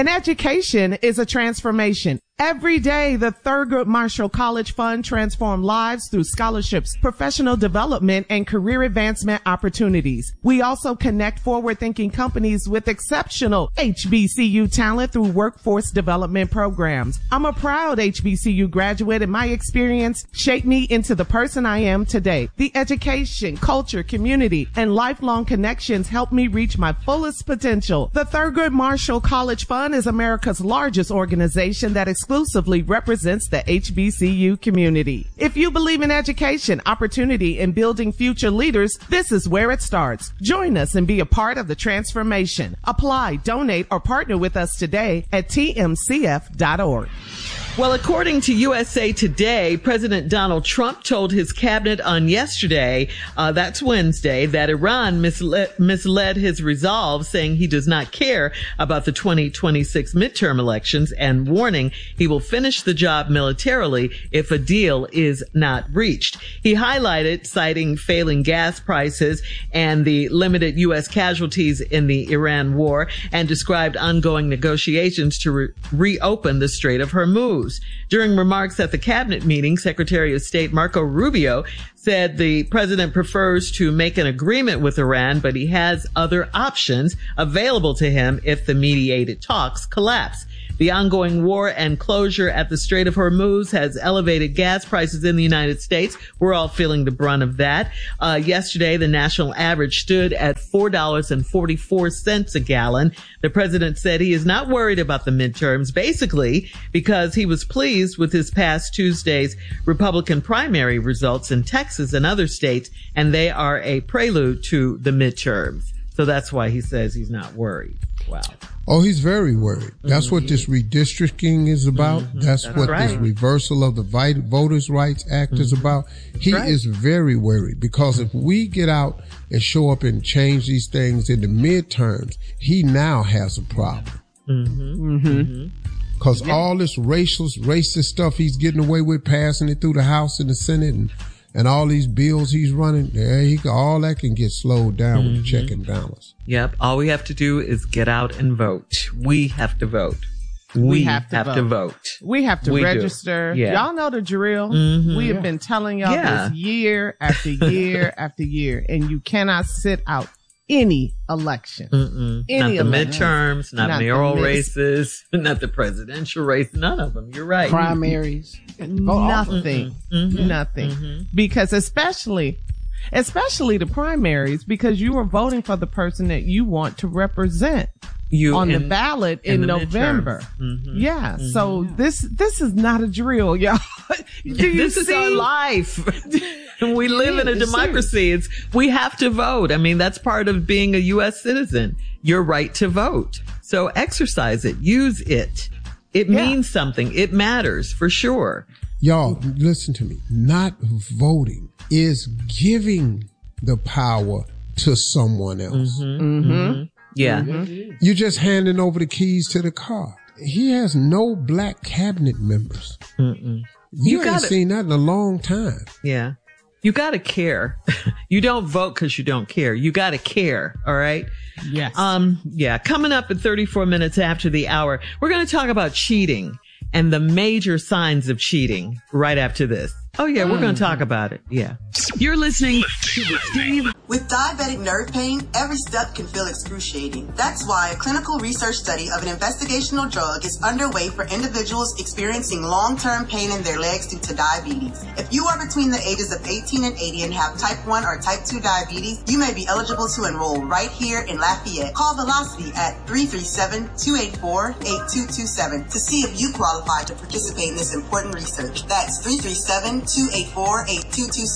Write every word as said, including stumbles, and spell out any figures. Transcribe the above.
An education is a transformation. Every day, the Thurgood Marshall College Fund transforms lives through scholarships, professional development, and career advancement opportunities. We also connect forward-thinking companies with exceptional H B C U talent through workforce development programs. I'm a proud H B C U graduate, and my experience shaped me into the person I am today. The education, culture, community, and lifelong connections helped me reach my fullest potential. The Thurgood Marshall College Fund is America's largest organization that exclusively represents the H B C U community. If you believe in education, opportunity, and building future leaders, this is where it starts. Join us and be a part of the transformation. Apply, donate, or partner with us today at T M C F dot org. Well, according to U S A Today, President Donald Trump told his cabinet on yesterday, uh, that's Wednesday, that Iran misled, misled his resolve, saying he does not care about the twenty twenty-six midterm elections and warning he will finish the job militarily if a deal is not reached. He highlighted, citing failing gas prices and the limited U S casualties in the Iran war, and described ongoing negotiations to re- reopen the Strait of Hormuz. During remarks at the cabinet meeting, Secretary of State Marco Rubio said the president prefers to make an agreement with Iran, but he has other options available to him if the mediated talks collapse. The ongoing war and closure at the Strait of Hormuz has elevated gas prices in the United States. We're all feeling the brunt of that. Uh, yesterday, the national average stood at four dollars and forty-four cents a gallon. The president said he is not worried about the midterms, basically because he was pleased with his past Tuesday's Republican primary results in Texas and other states, and they are a prelude to the midterms. So that's why he says he's not worried. Wow. Oh, he's very worried. That's mm-hmm. what this redistricting is about. Mm-hmm. That's, That's what right. this reversal of the Voters' Rights Act mm-hmm. is about. He right. is very worried because if we get out and show up and change these things in the midterms, he now has a problem. Mm-hmm. Mm-hmm. Because yeah. all this racial, racist stuff he's getting away with, passing it through the House and the Senate, and And all these bills he's running, yeah, he, all that can get slowed down mm-hmm. with the check and balance. Yep. All we have to do is get out and vote. We have to vote. We, we have, to, have vote. to vote. We have to we register. Yeah. Y'all know the drill. Mm-hmm. We have yeah. been telling y'all yeah. this year after year after year, and you cannot sit out any election. Mm-mm. Any not the election. midterms, not, not mayoral the races, not the presidential race, none of them. You're right. Primaries. Nothing. Mm-hmm. Nothing. Mm-hmm. Because especially, especially the primaries, because you are voting for the person that you want to represent you on in, the ballot in, in the November. Mm-hmm. Yeah. Mm-hmm. So this, this is not a drill, y'all. Do you this see? is our life. We live in a democracy. It's, we have to vote. I mean, that's part of being a U S citizen. Your right to vote. So exercise it. Use it. It yeah. means something. It matters for sure. Y'all, listen to me. Not voting is giving the power to someone else. Mm-hmm. Mm-hmm. Yeah. Mm-hmm. You're just handing over the keys to the car. He has no black cabinet members. Mm-mm. You, You ain't gotta, seen that in a long time. Yeah. You gotta care. You don't vote because you don't care. You gotta care. All right. Yes. Um, yeah. Coming up at thirty-four minutes after the hour, we're going to talk about cheating and the major signs of cheating right after this. Oh yeah, we're going to talk about it. Yeah. You're listening to the Steve. With diabetic nerve pain, every step can feel excruciating. That's why a clinical research study of an investigational drug is underway for individuals experiencing long-term pain in their legs due to diabetes. If you are between the ages of eighteen and eighty and have type one or type two diabetes, you may be eligible to enroll right here in Lafayette. Call Velocity at three three seven, two eight four, eight two two seven to see if you qualify to participate in this important research. That's three three seven, two eight four, eight two two seven.